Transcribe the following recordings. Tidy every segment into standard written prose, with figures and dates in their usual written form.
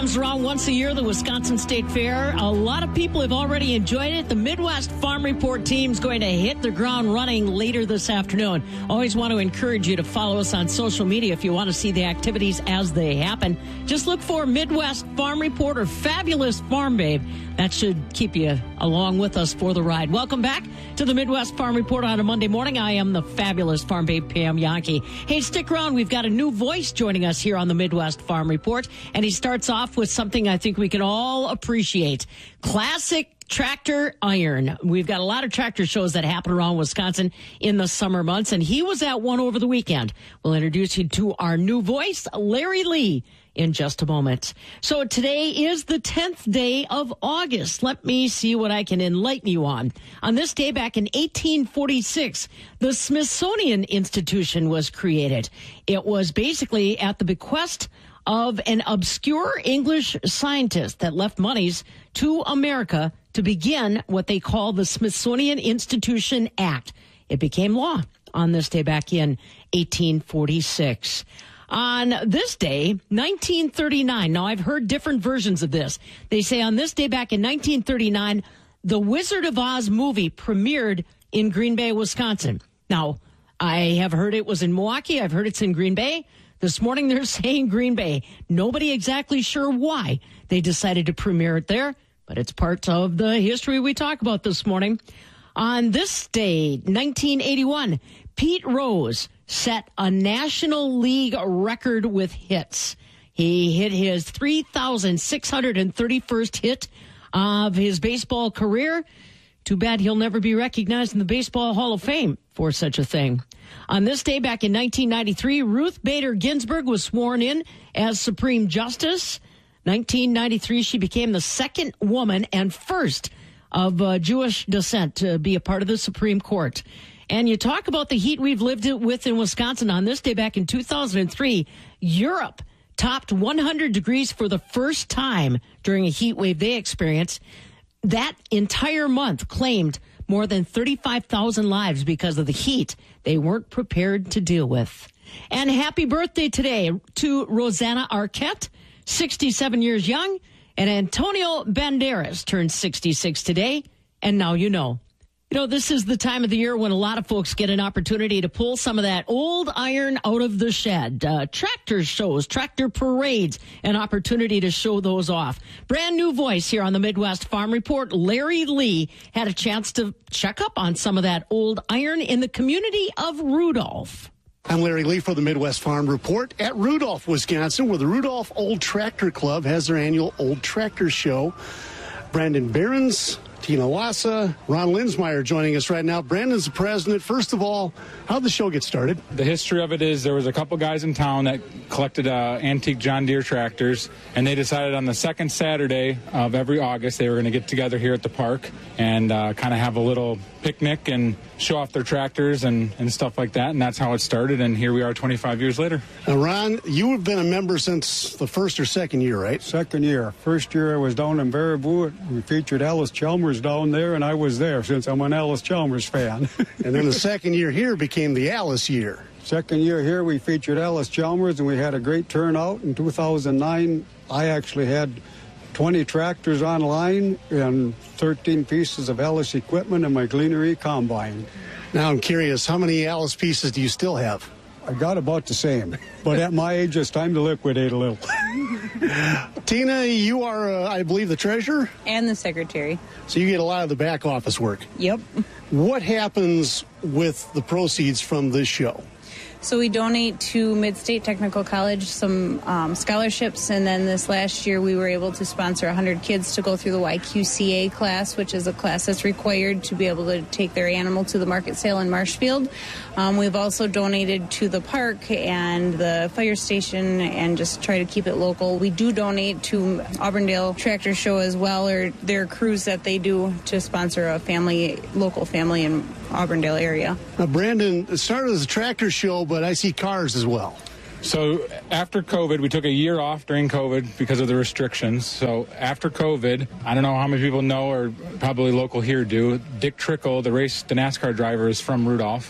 comes around once a year, the Wisconsin State Fair. A lot of people have already enjoyed it. The Midwest Farm Report team's going to hit the ground running later this afternoon. Always want to encourage you to follow us on social media if you want to see the activities as they happen. Just look for Midwest Farm Report or Fabulous Farm Babe. That should keep you along with us for the ride. Welcome back to the Midwest Farm Report on a Monday morning. I am the Fabulous Farm Babe, Pam Yankee. Hey, stick around. We've got a new voice joining us here on the Midwest Farm Report, and he starts off with something I think we can all appreciate. Classic tractor iron. We've got a lot of tractor shows that happen around Wisconsin in the summer months, and he was at one over the weekend. We'll introduce you to our new voice, Larry Lee, in just a moment. So today is the 10th day of August. Let me see what I can enlighten you on. On this day back in 1846, the Smithsonian Institution was created. It was basically at the bequest of an obscure English scientist that left monies to America to begin what they call the Smithsonian Institution Act. It became law on this day back in 1846. On this day, 1939, now I've heard different versions of this. They say on this day back in 1939, the Wizard of Oz movie premiered in Green Bay, Wisconsin. Now, I have heard it was in Milwaukee. I've heard it's in Green Bay. This morning they're saying Green Bay. Nobody exactly sure why they decided to premiere it there, but it's part of the history we talk about this morning. On this day, 1981, Pete Rose set a National League record with hits. He hit his 3,631st hit of his baseball career. Too bad he'll never be recognized in the Baseball Hall of Fame for such a thing. On this day back in 1993, Ruth Bader Ginsburg was sworn in as Supreme Justice. 1993, she became the second woman and first of Jewish descent to be a part of the Supreme Court. And you talk about the heat we've lived with in Wisconsin. On this day back in 2003, Europe topped 100 degrees for the first time during a heat wave they experienced. That entire month claimed more than 35,000 lives because of the heat they weren't prepared to deal with. And happy birthday today to Rosanna Arquette, 67 years young, and Antonio Banderas turned 66 today, and now you know. You know, this is the time of the year when a lot of folks get an opportunity to pull some of that old iron out of the shed. Tractor shows, tractor parades, an opportunity to show those off. Brand new voice here on the Midwest Farm Report. Larry Lee had a chance to check up on some of that old iron in the community of Rudolph. I'm Larry Lee for the Midwest Farm Report at Rudolph, Wisconsin, where the Rudolph Old Tractor Club has their annual Old Tractor Show. Brandon Behrens, Tina Wassa, Ron Linsmeyer joining us right now. Brandon's the president. First of all, how'd the show get started? The history of it is there was a couple guys in town that collected antique John Deere tractors, and they decided on the second Saturday of every August they were going to get together here at the park and kind of have a little picnic and show off their tractors and stuff like that, and that's how it started, and here we are 25 years later. Now, Ron, you have been a member since the first or second year, right? Second year. First year I was down in Baraboo. We featured Alice Chalmers down there, and I was there since I'm an Alice Chalmers fan. And then the second year here became the Alice year. Second year here we featured Alice Chalmers, and we had a great turnout. In 2009, I actually had 20 tractors online and 13 pieces of Alice equipment in my Gleanery combine. Now I'm curious, how many Alice pieces do you still have? I got about the same, but at my age, it's time to liquidate a little. Tina, you are, I believe, the treasurer? And the secretary. So you get a lot of the back office work. Yep. What happens with the proceeds from this show? So we donate to Mid-State Technical College some scholarships, and then this last year we were able to sponsor 100 kids to go through the YQCA class, which is a class that's required to be able to take their animal to the market sale in Marshfield. We've also donated to the park and the fire station and just try to keep it local. We do donate to Auburndale Tractor Show as well, or their cruise that they do to sponsor a family, local family in Auburndale area. Now, Brandon, it started as a tractor show, but I see cars as well. So after COVID, we took a year off during COVID because of the restrictions. So after COVID, I don't know how many people know or probably local here do, Dick Trickle, the NASCAR driver, is from Rudolph.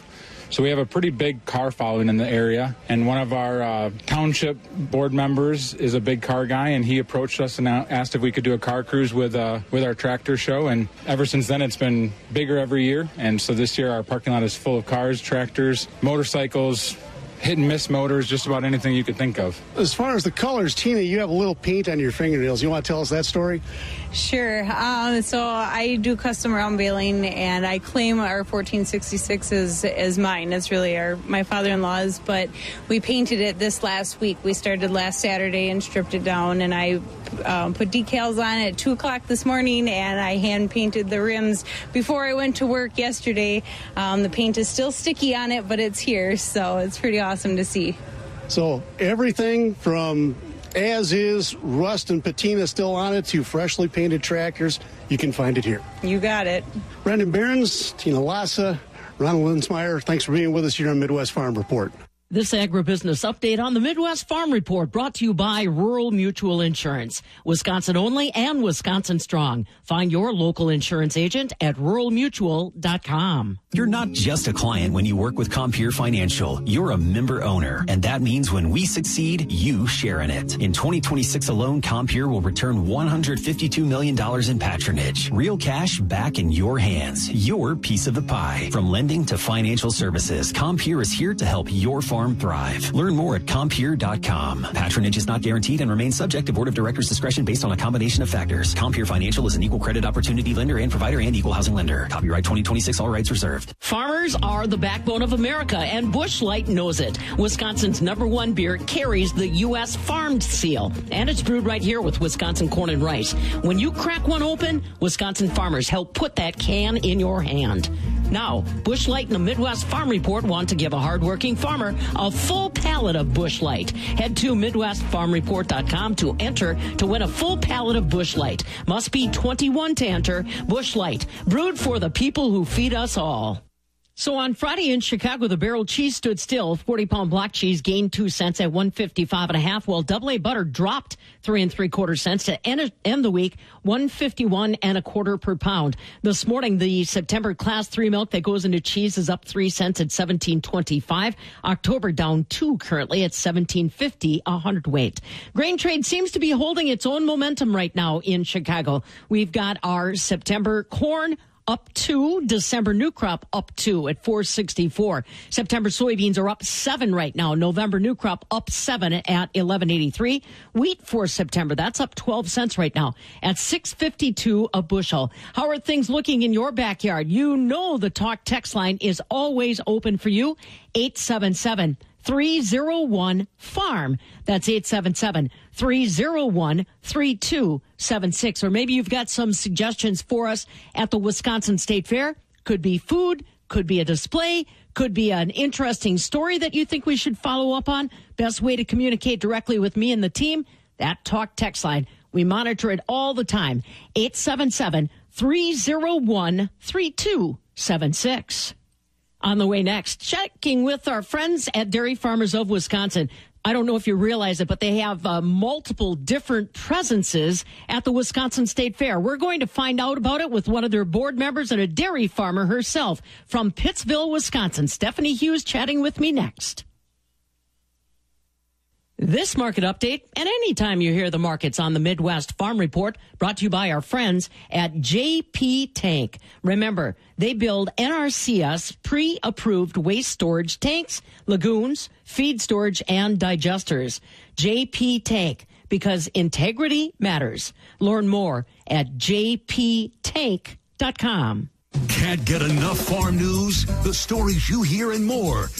So we have a pretty big car following in the area. And one of our township board members is a big car guy, and he approached us and asked if we could do a car cruise with our tractor show. And ever since then, it's been bigger every year. And so this year, our parking lot is full of cars, tractors, motorcycles, hit-and-miss motors, just about anything you could think of. As far as the colors, Tina, you have a little paint on your fingernails. You want to tell us that story? Sure. So I do custom round baling, and I claim our 1466 as mine. It's really my father-in-law's, but we painted it this last week. We started last Saturday and stripped it down, and I put decals on it at 2 o'clock this morning, and I hand-painted the rims before I went to work yesterday. The paint is still sticky on it, but it's here, so it's pretty awesome to see. So everything from as is, rust and patina still on it, to freshly painted tractors, you can find it here. You got it. Brandon Behrens, Tina Lassa, Ronald Linsmeyer, thanks for being with us here on Midwest Farm Report. This agribusiness update on the Midwest Farm Report brought to you by Rural Mutual Insurance. Wisconsin only and Wisconsin strong. Find your local insurance agent at ruralmutual.com. You're not just a client when you work with Compeer Financial. You're a member owner, and that means when we succeed, you share in it. In 2026 alone, Compeer will return $152 million in patronage. Real cash back in your hands. Your piece of the pie. From lending to financial services, Compeer is here to help your farm thrive. Learn more at Compeer.com. Patronage is not guaranteed and remains subject to Board of Directors' discretion based on a combination of factors. Compeer Financial is an equal credit opportunity lender and provider and equal housing lender. Copyright 2026, all rights reserved. Farmers are the backbone of America, and Busch Light knows it. Wisconsin's #1 beer carries the U.S. Farmed seal, and it's brewed right here with Wisconsin corn and rice. When you crack one open, Wisconsin farmers help put that can in your hand. Now, Busch Light and the Midwest Farm Report want to give a hardworking farmer a full pallet of Busch Light. Head to MidwestFarmReport.com to enter to win a full pallet of Busch Light. Must be 21 to enter. Busch Light, brewed for the people who feed us all. So on Friday in Chicago, the barrel cheese stood still. 40-pound block cheese gained 2 cents at $1.55.5, while double-A butter dropped 3 3/4 cents to end the week, $1.51 1/4 per pound. This morning, the September Class 3 milk that goes into cheese is up 3 cents at $17.25. October down 2 currently at $17.50 a hundredweight. Grain trade seems to be holding its own momentum right now in Chicago. We've got our September corn up 2, December new crop up 2 at $4.64. September soybeans are up 7 right now. November new crop up 7 at $11.83. Wheat for September, that's up 12 cents right now at $6.52 a bushel. How are things looking in your backyard? You know the Talk text line is always open for you. 877-301-FARM. That's 877-301-3276. Or maybe you've got some suggestions for us at the Wisconsin State Fair. Could be food, could be a display, could be an interesting story that you think we should follow up on. Best way to communicate directly with me and the team, that Talk text line. We monitor it all the time. 877-301-3276. On the way next, checking with our friends at Dairy Farmers of Wisconsin. I don't know if you realize it, but they have multiple different presences at the Wisconsin State Fair. We're going to find out about it with one of their board members and a dairy farmer herself from Pittsville, Wisconsin. Stephanie Hughes chatting with me next. This market update, and anytime you hear the markets on the Midwest Farm Report, brought to you by our friends at JP Tank. Remember, they build NRCS pre-approved waste storage tanks, lagoons, feed storage, and digesters. JP Tank, because integrity matters. Learn more at jptank.com. Can't get enough farm news? The stories you hear and more.